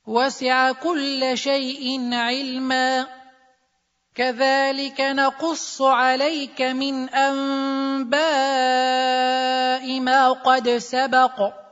وسع كل شيء علما كذلك نقص عليك من أنباء ما قد سبق